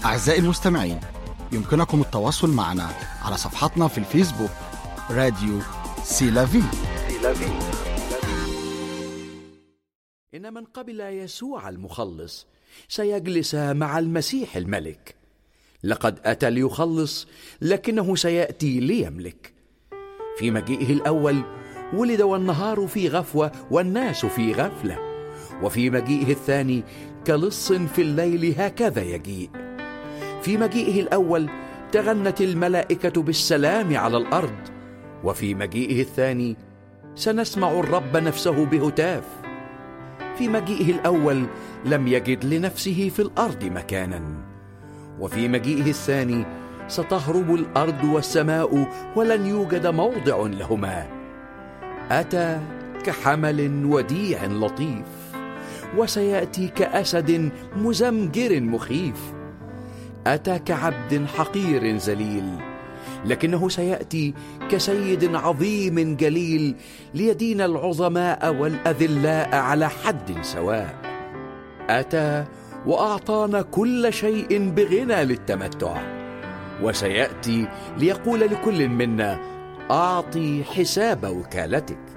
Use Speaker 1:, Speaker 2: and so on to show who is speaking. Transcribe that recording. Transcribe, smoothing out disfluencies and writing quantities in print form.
Speaker 1: أعزائي المستمعين، يمكنكم التواصل معنا على صفحتنا في الفيسبوك راديو سيلافي.
Speaker 2: إن من قبل يسوع المخلص سيجلس مع المسيح الملك. لقد أتى ليخلص، لكنه سيأتي ليملك. في مجيئه الأول ولد والنهار في غفوة والناس في غفلة، وفي مجيئه الثاني كلص في الليل هكذا يجيء. في مجيئه الأول تغنت الملائكة بالسلام على الأرض، وفي مجيئه الثاني سنسمع الرب نفسه بهتاف. في مجيئه الأول لم يجد لنفسه في الأرض مكانا، وفي مجيئه الثاني ستهرب الأرض والسماء ولن يوجد موضع لهما. أتى كحمل وديع لطيف، وسيأتي كأسد مزمجر مخيف. أتى كعبد حقير ذليل، لكنه سيأتي كسيد عظيم جليل، ليدين العظماء والأذلاء على حد سواء. أتى وأعطانا كل شيء بغنى للتمتع، وسيأتي ليقول لكل منا: أعطي حساب وكالتك.